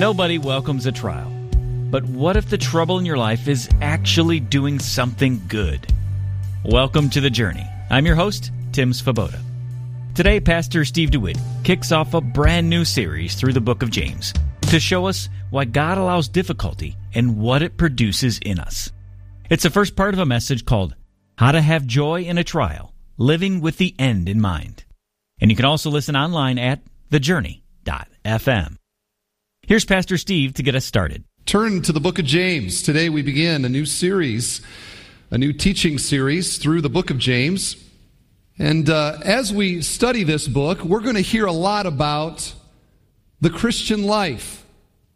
Nobody welcomes a trial. But what if the trouble in your life is actually doing something good? Welcome to The Journey. I'm your host, Tim Svoboda. Today, Pastor Steve DeWitt kicks off a brand new series through the book of James to show us why God allows difficulty and what it produces in us. It's the first part of a message called How to Have Joy in a Trial, Living with the End in Mind. And you can also listen online at thejourney.fm. Here's Pastor Steve to get us started. Turn to the book of James. Today we begin a new series, a new teaching series through the book of James. And as we study this book, we're going to hear a lot about the Christian life.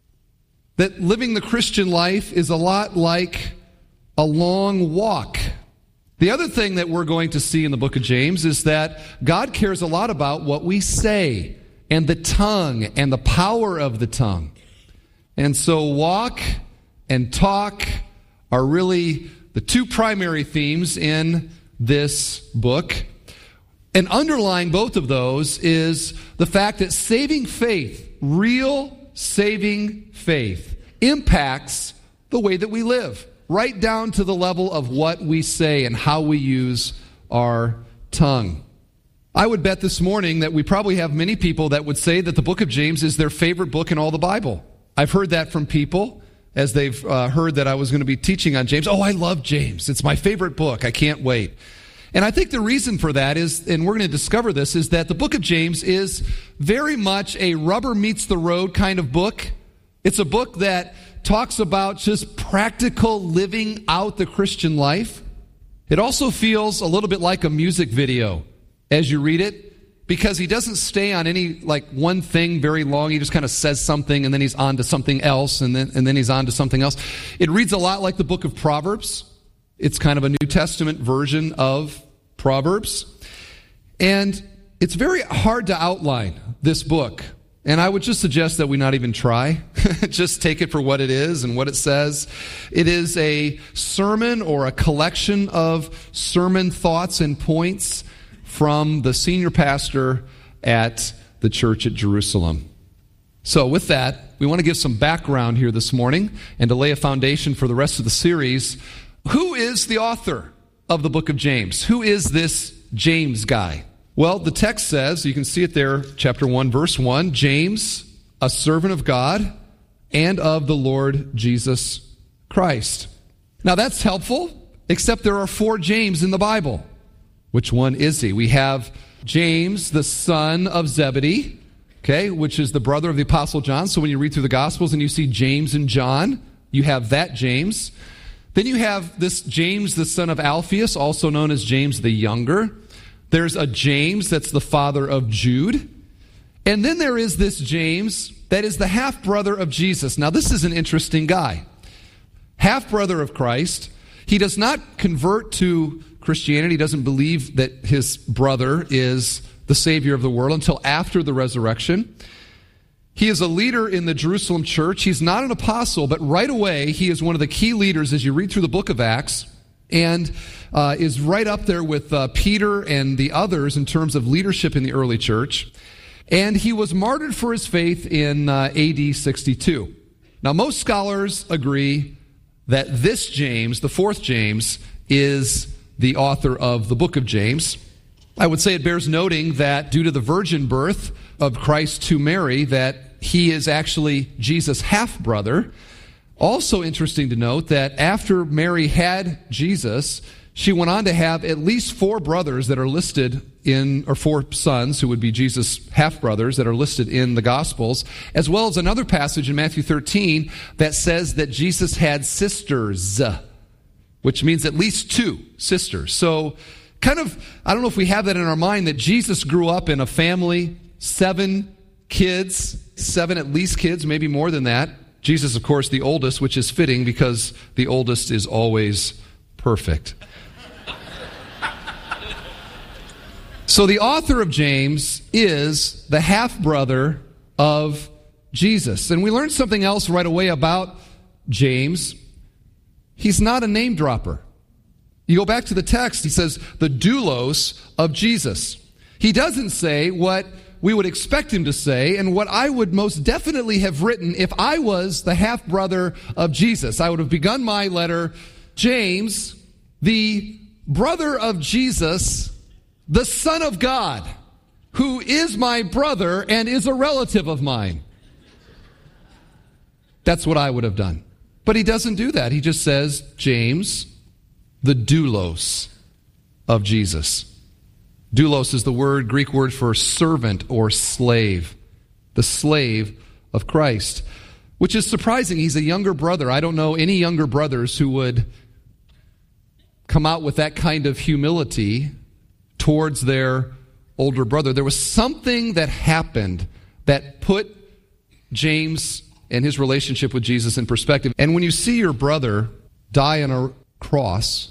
That living the Christian life is a lot like a long walk. The other thing that we're going to see in the book of James is that God cares a lot about what we say and the tongue and the power of the tongue. And so walk and talk are really the two primary themes in this book. And underlying both of those is the fact that saving faith, real saving faith, impacts the way that we live, right down to the level of what we say and how we use our tongue. I would bet this morning that we probably have many people that would say that the book of James is their favorite book in all the Bible. I've heard that from people as they've heard that I was going to be teaching on James. Oh, I love James. It's my favorite book. I can't wait. And I think the reason for that is, and we're going to discover this, is that the book of James is very much a rubber meets the road kind of book. It's a book that talks about just practical living out the Christian life. It also feels a little bit like a music video as you read it, because he doesn't stay on any one thing very long. He just kind of says something and then he's on to something else and then he's on to something else. It reads a lot like the book of Proverbs. It's kind of a New Testament version of Proverbs. And it's very hard to outline this book. And I would just suggest that we not even try. Just take it for what it is and what it says. It is a sermon or a collection of sermon thoughts and points from the senior pastor at the church at Jerusalem. So with that, we want to give some background here this morning and to lay a foundation for the rest of the series. Who is the author of the book of James? Who is this James guy? Well, the text says, you can see it there, chapter 1, verse 1, James, a servant of God and of the Lord Jesus Christ. Now that's helpful, except there are 4 James in the Bible. Which one is he? We have James, the son of Zebedee, okay, which is the brother of the Apostle John. So when you read through the Gospels and you see James and John, you have that James. Then you have this James, the son of Alphaeus, also known as James the Younger. There's a James that's the father of Jude. And then there is this James that is the half-brother of Jesus. Now this is an interesting guy. Half-brother of Christ. He does not convert to Christianity. He doesn't believe that his brother is the Savior of the world until after the resurrection. He is a leader in the Jerusalem church. He's not an apostle, but right away he is one of the key leaders as you read through the book of Acts, and is right up there with Peter and the others in terms of leadership in the early church. And he was martyred for his faith in AD 62. Now most scholars agree that this James, the 4th James, is the author of the book of James. I would say it bears noting that due to the virgin birth of Christ to Mary, that he is actually Jesus' half-brother. Also interesting to note that after Mary had Jesus, she went on to have at least 4 brothers that are listed or 4 sons who would be Jesus' half-brothers that are listed in the Gospels, as well as another passage in Matthew 13 that says that Jesus had sisters, which means at least 2 sisters. So kind of, I don't know if we have that in our mind, that Jesus grew up in a family, 7 kids, 7 at least kids, maybe more than that. Jesus, of course, the oldest, which is fitting because the oldest is always perfect. So the author of James is the half-brother of Jesus. And we learned something else right away about James. He's not a name dropper. You go back to the text, he says, the doulos of Jesus. He doesn't say what we would expect him to say, and what I would most definitely have written if I was the half-brother of Jesus. I would have begun my letter, James, the brother of Jesus, the Son of God, who is my brother and is a relative of mine. That's what I would have done. But he doesn't do that. He just says, James, the doulos of Jesus. Doulos is the Greek word for servant or slave. The slave of Christ. Which is surprising. He's a younger brother. I don't know any younger brothers who would come out with that kind of humility towards their older brother. There was something that happened that put James and his relationship with Jesus in perspective. And when you see your brother die on a cross,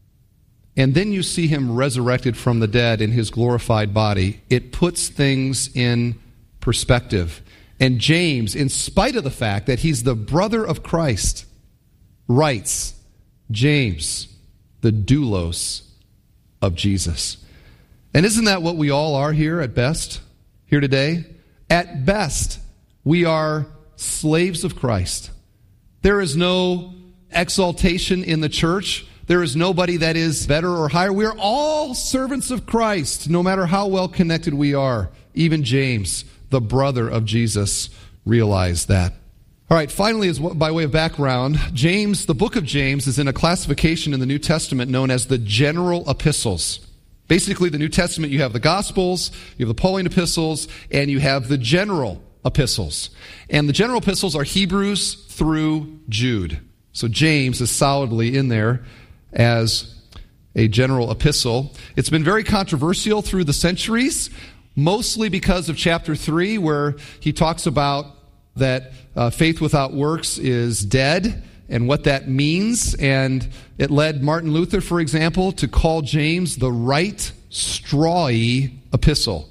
and then you see him resurrected from the dead in his glorified body, it puts things in perspective. And James, in spite of the fact that he's the brother of Christ, writes, James, the doulos of Jesus. And isn't that what we all are here at best, here today? At best, we are slaves of Christ. There is no exaltation in the church. There is nobody that is better or higher. We are all servants of Christ, no matter how well connected we are. Even James, the brother of Jesus, realized that. All right, finally, as by way of background, James, the book of James, is in a classification in the New Testament known as the general epistles. Basically, the New Testament, you have the Gospels, you have the Pauline epistles, and you have the general epistles. And the general epistles are Hebrews through Jude. So James is solidly in there as a general epistle. It's been very controversial through the centuries, mostly because of chapter 3, where he talks about that faith without works is dead and what that means. And it led Martin Luther, for example, to call James the right strawy epistle.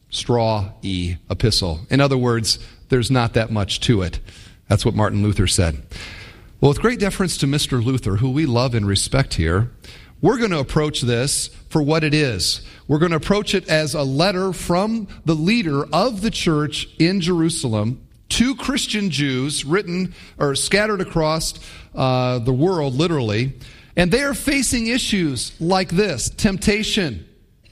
Strawy epistle. In other words, there's not that much to it. That's what Martin Luther said. Well, with great deference to Mr. Luther, who we love and respect here, we're going to approach this for what it is. We're going to approach it as a letter from the leader of the church in Jerusalem to Christian Jews, written or scattered across the world, literally. And they are facing issues like this: temptation,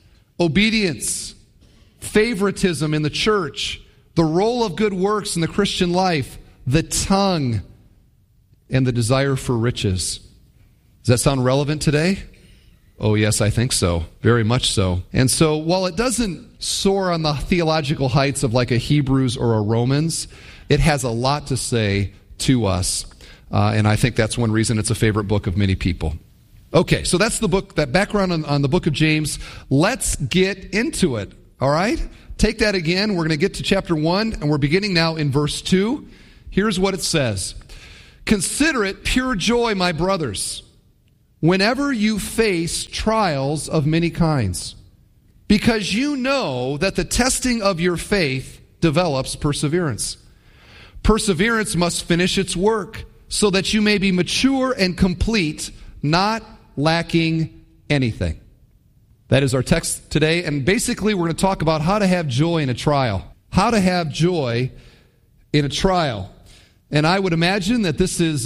obedience, favoritism in the church, the role of good works in the Christian life, the tongue, and the desire for riches. Does that sound relevant today? Oh, yes, I think so. Very much so. And so, while it doesn't soar on the theological heights of like a Hebrews or a Romans, it has a lot to say to us. And I think that's one reason it's a favorite book of many people. Okay, so that's the book, that background on the book of James. Let's get into it, all right? Take that again. We're going to get to chapter 1, and we're beginning now in verse 2. Here's what it says. Consider it pure joy, my brothers, whenever you face trials of many kinds, because you know that the testing of your faith develops perseverance. Perseverance must finish its work, so that you may be mature and complete, not lacking anything. That is our text today, and basically we're going to talk about how to have joy in a trial. How to have joy in a trial. And I would imagine that this is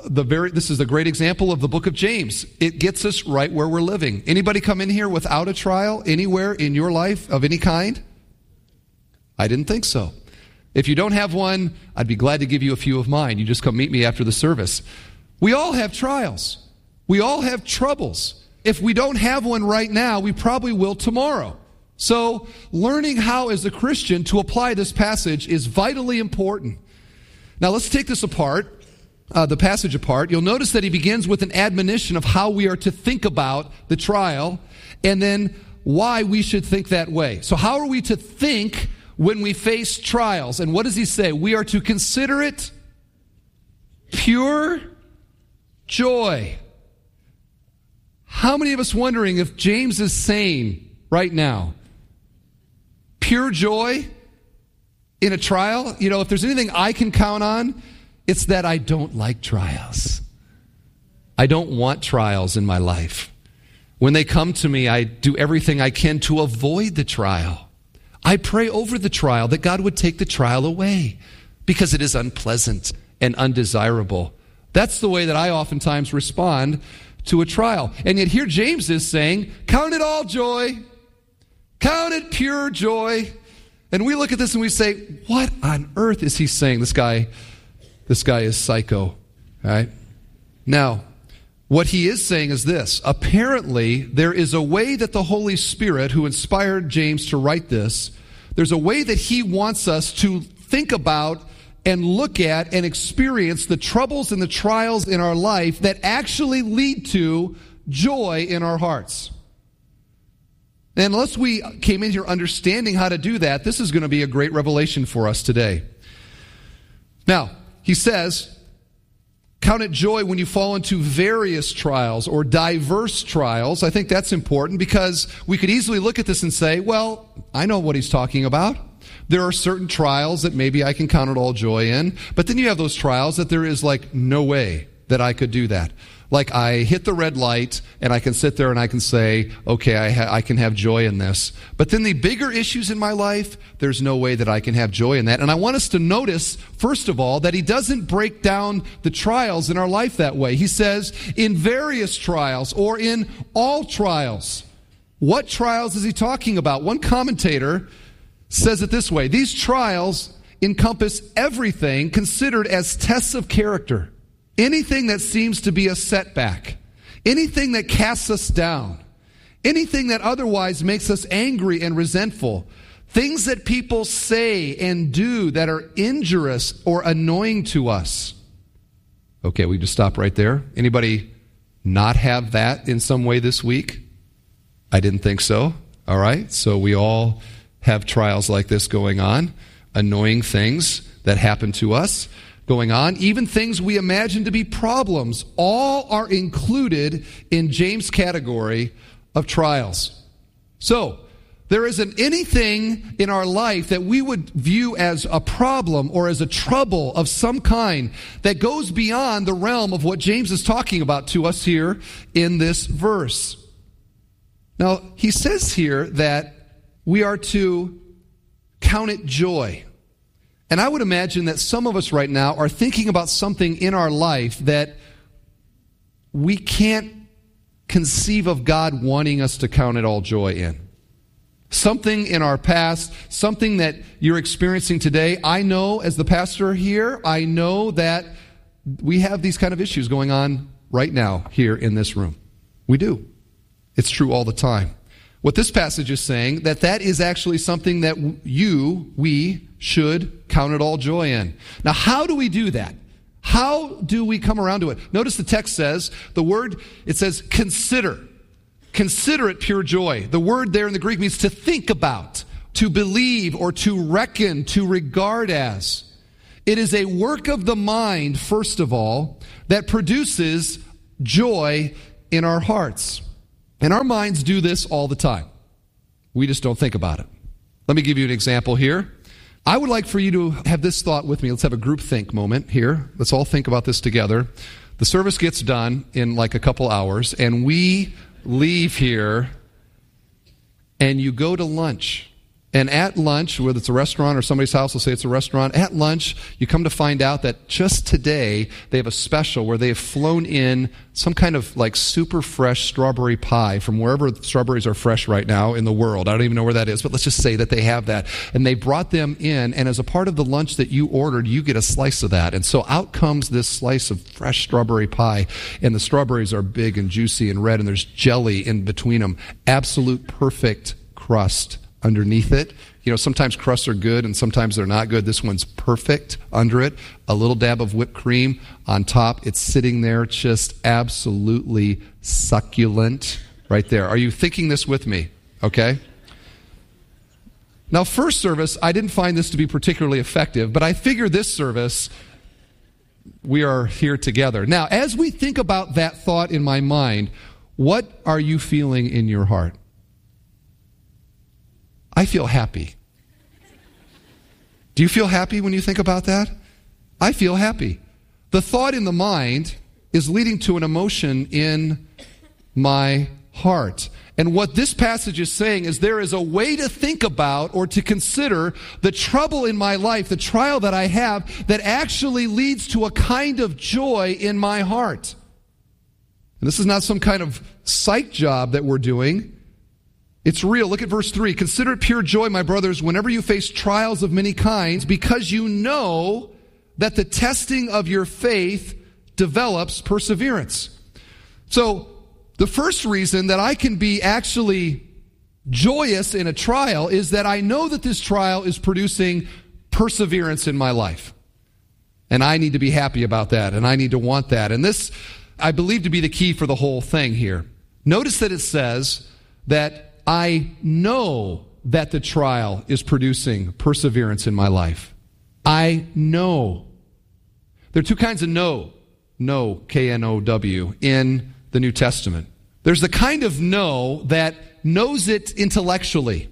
a great example of the book of James. It gets us right where we're living. Anybody come in here without a trial anywhere in your life of any kind? I didn't think so. If you don't have one, I'd be glad to give you a few of mine. You just come meet me after the service. We all have trials. We all have troubles. If we don't have one right now, we probably will tomorrow. So learning how as a Christian to apply this passage is vitally important. Now let's take this apart, the passage apart. You'll notice that he begins with an admonition of how we are to think about the trial and then why we should think that way. So how are we to think when we face trials? And what does he say? We are to consider it pure joy. How many of us wondering if James is saying right now, pure joy in a trial? You know, if there's anything I can count on, it's that I don't like trials. I don't want trials in my life. When they come to me, I do everything I can to avoid the trial. I pray over the trial that God would take the trial away because it is unpleasant and undesirable. That's the way that I oftentimes respond to a trial. And yet here James is saying, count it all joy. Count it pure joy. And we look at this and we say, what on earth is he saying? This guy is psycho, right? Now, what he is saying is this. Apparently, there is a way that the Holy Spirit, who inspired James to write this, there's a way that he wants us to think about and look at and experience the troubles and the trials in our life that actually lead to joy in our hearts. And unless we came in here understanding how to do that, this is going to be a great revelation for us today. Now, he says, count it joy when you fall into various trials or diverse trials. I think that's important because we could easily look at this and say, well, I know what he's talking about. There are certain trials that maybe I can count it all joy in, but then you have those trials that there is like no way that I could do that. Like I hit the red light and I can sit there and I can say, okay, I can have joy in this. But then the bigger issues in my life, there's no way that I can have joy in that. And I want us to notice, first of all, that he doesn't break down the trials in our life that way. He says, in various trials or in all trials. What trials is he talking about? One commentator says it this way: these trials encompass everything considered as tests of character. Anything that seems to be a setback, anything that casts us down, anything that otherwise makes us angry and resentful, things that people say and do that are injurious or annoying to us. Okay, we just stop right there. Anybody not have that in some way this week? I didn't think so. All right, so we all have trials like this going on, annoying things that happen to us going on, even things we imagine to be problems, all are included in James' category of trials. So, there isn't anything in our life that we would view as a problem or as a trouble of some kind that goes beyond the realm of what James is talking about to us here in this verse. Now, he says here that we are to count it joy. And I would imagine that some of us right now are thinking about something in our life that we can't conceive of God wanting us to count it all joy in. Something in our past, something that you're experiencing today. I know as the pastor here, I know that we have these kind of issues going on right now here in this room. We do. It's true all the time. What this passage is saying, that is actually something that we should count it all joy in. Now, how do we do that? How do we come around to it? Notice the text says, it says consider. Consider it pure joy. The word there in the Greek means to think about, to believe, or to reckon, to regard as. It is a work of the mind, first of all, that produces joy in our hearts. And our minds do this all the time. We just don't think about it. Let me give you an example here. I would like for you to have this thought with me. Let's have a group think moment here. Let's all think about this together. The service gets done in like a couple hours, and we leave here, and you go to lunch. And at lunch, whether it's a restaurant or somebody's house will say it's a restaurant, at lunch, you come to find out that just today they have a special where they have flown in some kind of like super fresh strawberry pie from wherever strawberries are fresh right now in the world. I don't even know where that is, but let's just say that they have that. And they brought them in, and as a part of the lunch that you ordered, you get a slice of that. And so out comes this slice of fresh strawberry pie, and the strawberries are big and juicy and red, and there's jelly in between them. Absolute perfect crust underneath it. You know, sometimes crusts are good and sometimes they're not good. This one's perfect under it. A little dab of whipped cream on top. It's sitting there just absolutely succulent right there. Are you thinking this with me? Okay. Now, first service, I didn't find this to be particularly effective, but I figure this service, we are here together. Now, as we think about that thought in my mind, what are you feeling in your heart? I feel happy. Do you feel happy when you think about that? I feel happy. The thought in the mind is leading to an emotion in my heart. And what this passage is saying is there is a way to think about or to consider the trouble in my life, the trial that I have, that actually leads to a kind of joy in my heart. And this is not some kind of psych job that we're doing. It's real. Look at verse 3. Consider it pure joy, my brothers, whenever you face trials of many kinds, because you know that the testing of your faith develops perseverance. So, the first reason that I can be actually joyous in a trial is that I know that this trial is producing perseverance in my life. And I need to be happy about that, and I need to want that. And this, I believe, to be the key for the whole thing here. Notice that it says that I know that the trial is producing perseverance in my life. I know. There are two kinds of know, K-N-O-W, in the New Testament. There's the kind of know that knows it intellectually.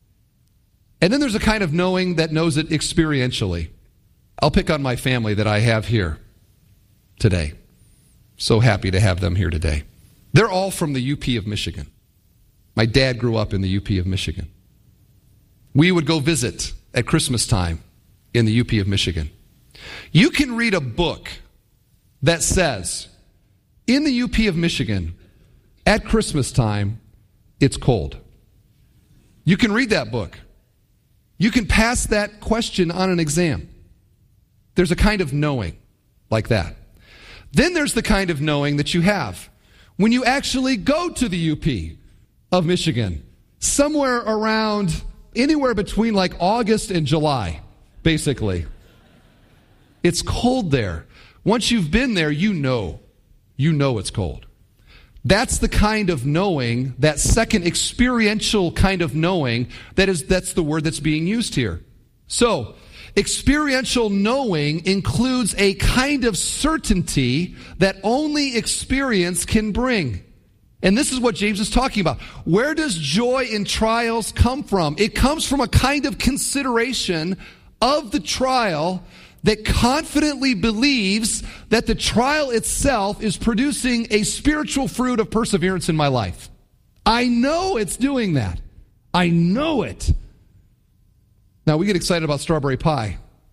And then there's a kind of knowing that knows it experientially. I'll pick on my family that I have here today. So happy to have them here today. They're all from the UP of Michigan. My dad grew up in the UP of Michigan. We would go visit at Christmas time in the UP of Michigan. You can read a book that says, in the UP of Michigan, at Christmas time, it's cold. You can read that book. You can pass that question on an exam. There's a kind of knowing like that. Then there's the kind of knowing that you have when you actually go to the UP of Michigan, somewhere around, anywhere between like August and July, basically. It's cold there. Once you've been there, you know it's cold. That's the kind of knowing, that second experiential kind of knowing, that's the word that's being used here. So, experiential knowing includes a kind of certainty that only experience can bring. And this is what James is talking about. Where does joy in trials come from? It comes from a kind of consideration of the trial that confidently believes that the trial itself is producing a spiritual fruit of perseverance in my life. I know it's doing that. I know it. Now, we get excited about strawberry pie.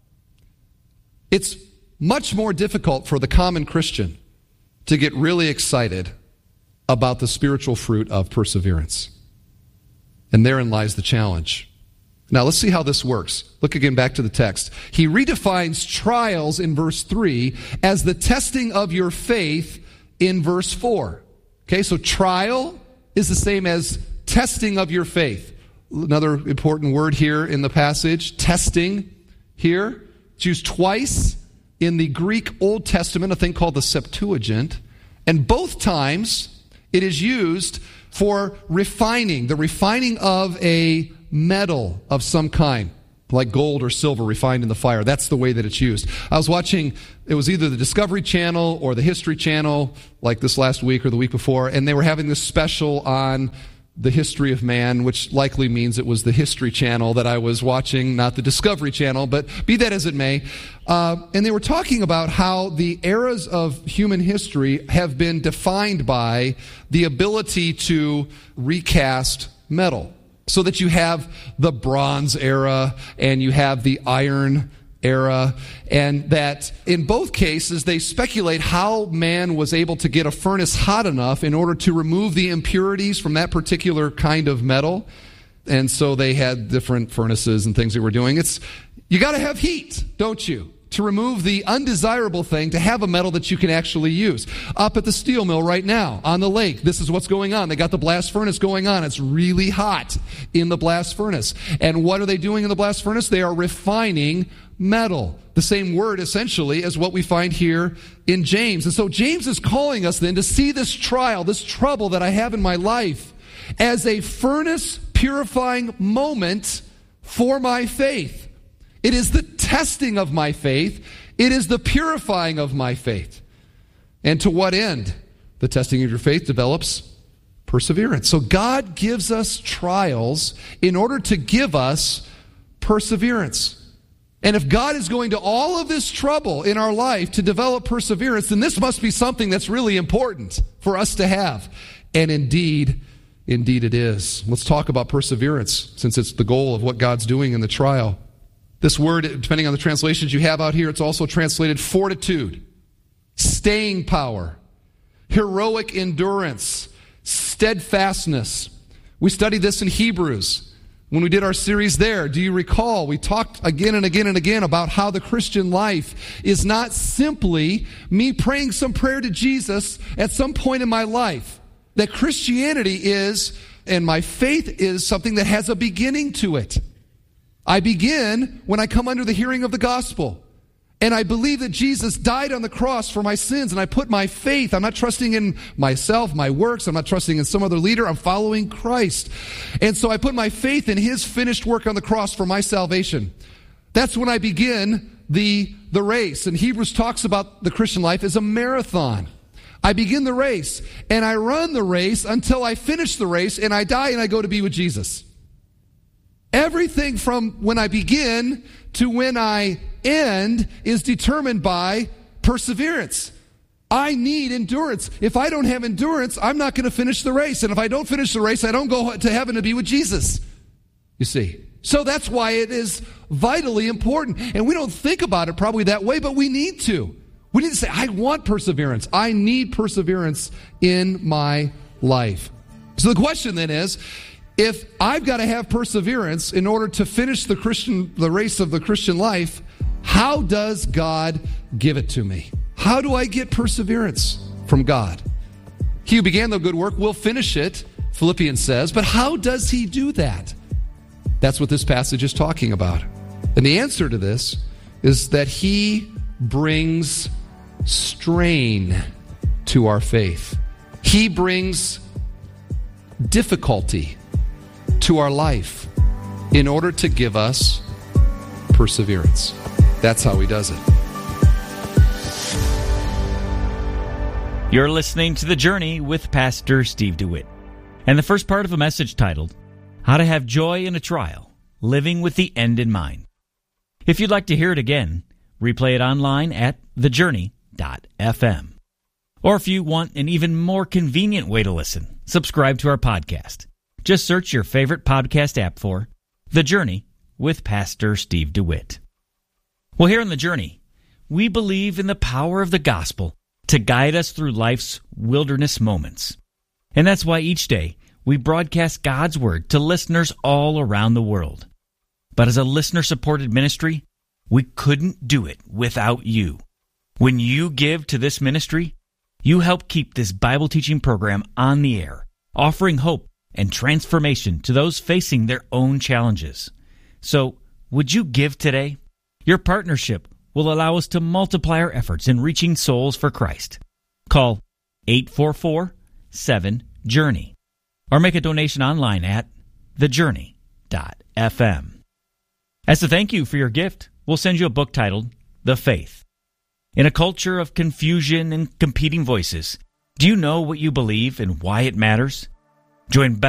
It's much more difficult for the common Christian to get really excited about the spiritual fruit of perseverance. And therein lies the challenge. Now, let's see how this works. Look again back to the text. He redefines trials in verse 3 as the testing of your faith in verse 4. Okay, so trial is the same as testing of your faith. Another important word here in the passage, testing here. It's used twice in the Greek Old Testament, a thing called the Septuagint. And both times it is used for refining, the refining of a metal of some kind, like gold or silver refined in the fire. That's the way that it's used. I was watching, it was either the Discovery Channel or the History Channel, like this last week or the week before, and they were having this special on the history of man, which likely means it was the History Channel that I was watching, not the Discovery Channel, but be that as it may. And they were talking about how the eras of human history have been defined by the ability to recast metal. So that you have the Bronze era and you have the Iron era, and that in both cases they speculate how man was able to get a furnace hot enough in order to remove the impurities from that particular kind of metal. And so they had different furnaces and things they were doing. You got to have heat, don't you? To remove the undesirable thing, to have a metal that you can actually use. Up at the steel mill right now, on the lake, this is what's going on. They got the blast furnace going on. It's really hot in the blast furnace. And what are they doing in the blast furnace? They are refining metal. The same word, essentially, as what we find here in James. And so James is calling us then to see this trial, this trouble that I have in my life, as a furnace purifying moment for my faith. It is the testing of my faith. It is the purifying of my faith. And to what end? The testing of your faith develops perseverance. So God gives us trials in order to give us perseverance. And if God is going to all of this trouble in our life to develop perseverance, then this must be something that's really important for us to have. And indeed it is. Let's talk about perseverance, since it's the goal of what God's doing in the trial. This word, depending on the translations you have out here, it's also translated fortitude, staying power, heroic endurance, steadfastness. We studied this in Hebrews when we did our series there. Do you recall? We talked again and again and again about how the Christian life is not simply me praying some prayer to Jesus at some point in my life. That Christianity is, and my faith is, something that has a beginning to it. I begin when I come under the hearing of the gospel. And I believe that Jesus died on the cross for my sins, and I put my faith. I'm not trusting in myself, my works. I'm not trusting in some other leader. I'm following Christ. And so I put my faith in his finished work on the cross for my salvation. That's when I begin the race. And Hebrews talks about the Christian life as a marathon. I begin the race, and I run the race until I finish the race, and I die, and I go to be with Jesus. Everything from when I begin to when I end is determined by perseverance. I need endurance. If I don't have endurance, I'm not going to finish the race. And if I don't finish the race, I don't go to heaven to be with Jesus. You see. So that's why it is vitally important. And we don't think about it probably that way, but we need to. We need to say, I want perseverance. I need perseverance in my life. So the question then is, if I've got to have perseverance in order to finish the race of the Christian life, how does God give it to me? How do I get perseverance from God? He who began the good work will finish it, Philippians says, but how does he do that? That's what this passage is talking about. And the answer to this is that he brings strain to our faith. He brings difficulty to our life in order to give us perseverance. That's how he does it. You're listening to The Journey with Pastor Steve DeWitt, and the first part of a message titled, How to Have Joy in a Trial, Living with the End in Mind. If you'd like to hear it again, replay it online at thejourney.fm. Or if you want an even more convenient way to listen, subscribe to our podcast. Just search your favorite podcast app for The Journey with Pastor Steve DeWitt. Well, here on The Journey, we believe in the power of the gospel to guide us through life's wilderness moments. And that's why each day we broadcast God's Word to listeners all around the world. But as a listener-supported ministry, we couldn't do it without you. When you give to this ministry, you help keep this Bible teaching program on the air, offering hope and transformation to those facing their own challenges. So, would you give today? Your partnership will allow us to multiply our efforts in reaching souls for Christ. Call 844-7-JOURNEY or make a donation online at thejourney.fm. As a thank you for your gift, we'll send you a book titled The Faith. In a culture of confusion and competing voices, do you know what you believe and why it matters? Join